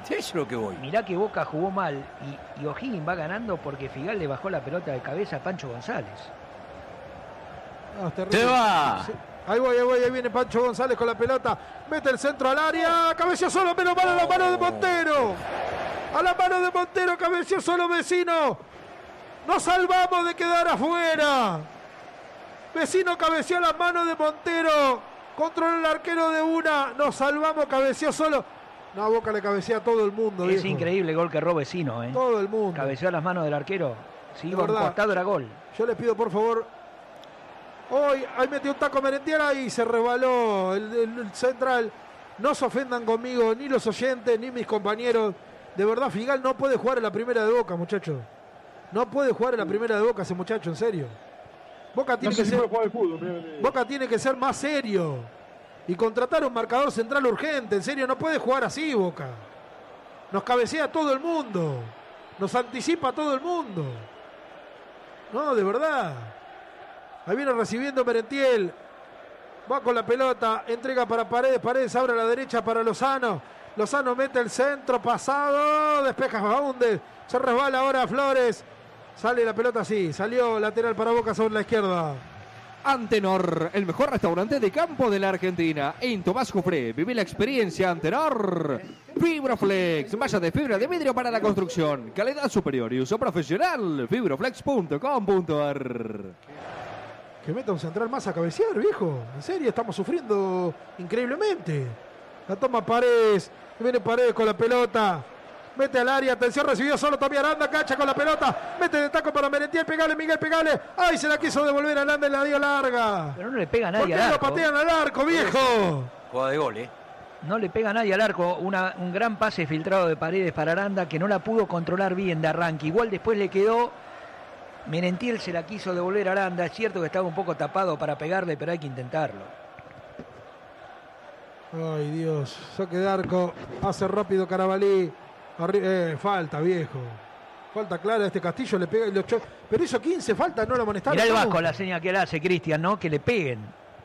Eso es lo que voy. Mirá que Boca jugó mal y O'Higgins va ganando porque Figal le bajó la pelota de cabeza a Pancho González. ¡Se va! Sí. Ahí viene Pancho González con la pelota, mete el centro al área, cabeció solo, menos mal a la mano de Montero. A la mano de Montero, cabeció solo Vecino. Nos salvamos de quedar afuera. Vecino cabeció a la mano de Montero, controló el arquero de una, nos salvamos, cabeció solo. No, Boca le cabecea a todo el mundo. Es viejo. increíble el gol que erró Vecino, ¿eh? Todo el mundo. Cabeció a las manos del arquero. Si iba a un costado era gol. Yo les pido por favor. Hoy ahí metió un taco Merentiel y se resbaló el central. No se ofendan conmigo, ni los oyentes, ni mis compañeros. De verdad, Figal no puede jugar en la primera de Boca, muchachos. No puede jugar en la primera de Boca ese muchacho, en serio. Boca tiene Boca tiene que ser más serio. Y contratar un marcador central urgente. En serio, no puede jugar así, Boca. Nos cabecea todo el mundo. Nos anticipa todo el mundo. No, de verdad. Ahí viene recibiendo Merentiel. Va con la pelota. Entrega para Paredes. Paredes abre a la derecha para Lozano. Lozano mete el centro. Pasado. Despeja Faúndez. Se resbala ahora Flores. Sale la pelota así. Salió lateral para Boca sobre la izquierda. Antenor, el mejor restaurante de campo de la Argentina. En Tomás Jufré, viví la experiencia Antenor. Fibroflex, malla de fibra de vidrio para la construcción. Calidad superior y uso profesional. Fibroflex.com.ar. Que meta un central más a cabecear, viejo. En serio, estamos sufriendo increíblemente. La toma Paredes. Viene Paredes con la pelota. Mete al área, atención, recibió solo Tommy Aranda, cacha con la pelota, mete de taco para Merentiel, pegale Miguel, pegale. Ay, se la quiso devolver a Aranda y la dio larga. Pero no le pega a nadie al arco. ¿Por qué lo patean al arco, viejo? Jugada de gol, No le pega a nadie al arco. Un gran pase filtrado de Paredes para Aranda que no la pudo controlar bien de arranque. Igual después le quedó. Merentiel se la quiso devolver a Aranda. Es cierto que estaba un poco tapado para pegarle, pero hay que intentarlo. Ay, Dios. Saque de arco. Hace rápido Carabalí. Falta, viejo. Falta clara, este Castillo le pega. Pero hizo 15 faltas, no lo amonestaron. Mirá el Vasco, la seña que le hace Cristian, ¿no? Que le peguen.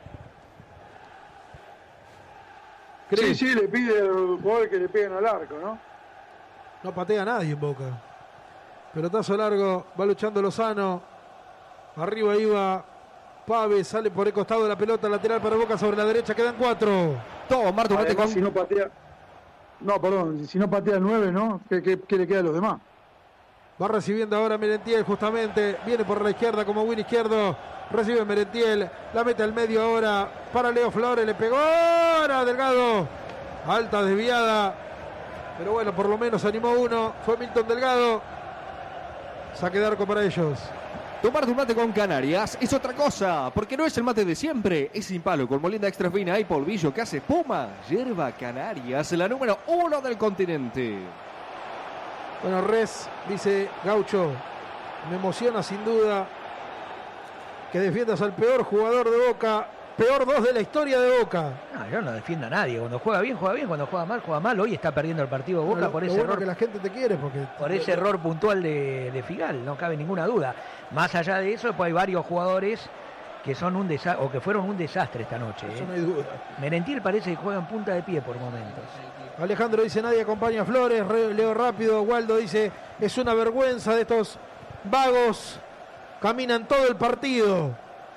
Sí, le pide al jugador que le peguen al arco, ¿no? No patea a nadie en Boca. Pelotazo largo, va luchando Lozano. Arriba iba Pave, sale por el costado de la pelota, lateral para Boca sobre la derecha, quedan 4. Todo, Marto, si no patea. No, perdón, si no patea el 9, ¿no? ¿Qué le queda a los demás? Va recibiendo ahora Merentiel justamente. Viene por la izquierda como win izquierdo. Recibe Merentiel. La mete al medio ahora para Leo Flores. Le pegó ahora Delgado. Alta desviada. Pero bueno, por lo menos animó uno. Fue Milton Delgado. Saque de arco para ellos. Tomar un mate con Canarias es otra cosa, porque no es el mate de siempre, es sin palo, con molienda extra fina y polvillo que hace espuma. Yerba Canarias, la número 1 del continente. Bueno, Res, dice Gaucho, me emociona sin duda que defiendas al peor jugador de Boca, peor 2 de la historia de Boca. No, yo no defiendo a nadie. Cuando juega bien, cuando juega mal. Hoy está perdiendo el partido Boca bueno, por ese bueno error. Que la gente te quiere por ese error puntual de Figal, no cabe ninguna duda. Más allá de eso, pues hay varios jugadores que son un desastre o que fueron un desastre esta noche. Eso no hay duda. Merentiel parece que juega en punta de pie por momentos. Alejandro dice nadie acompaña a Flores. Leo rápido. Waldo dice es una vergüenza de estos vagos. Caminan todo el partido.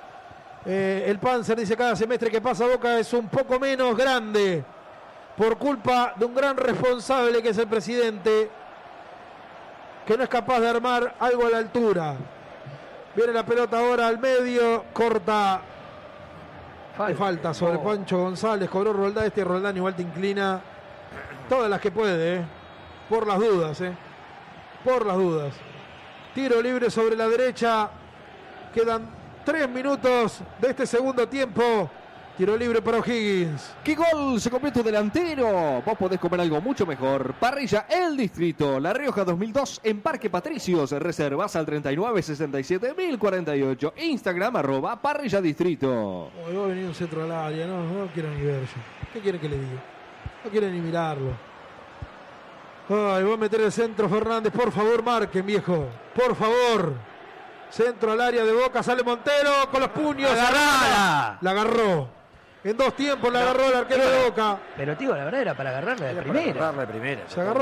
El Panzer dice cada semestre que pasa Boca es un poco menos grande por culpa de un gran responsable que es el presidente, que no es capaz de armar algo a la altura. Viene la pelota ahora al medio, corta. Falta sobre Pancho González, cobró Roldán. Roldán igual te inclina todas las que puede, por las dudas, por las dudas. Tiro libre sobre la derecha, quedan 3 minutos de este segundo tiempo. Tiro libre para O'Higgins. ¡Qué gol! Se convierte en delantero. Vos podés comer algo mucho mejor. Parrilla El Distrito. La Rioja 2002 en Parque Patricios. Reservas al 3967-1048. Instagram @Parrilla Distrito. Hoy va a venir un centro al área. No quiero ni ver yo. ¿Qué quiere que le diga? No quiere ni mirarlo. Ay, va a meter el centro Fernández. Por favor, marquen, viejo. Por favor. Centro al área de Boca. Sale Montero con los puños. ¡Agarrala! La agarró. En 2 tiempos la agarró el arquero de Boca. Pero, tío, la verdad era para agarrarla de primera. Se agarró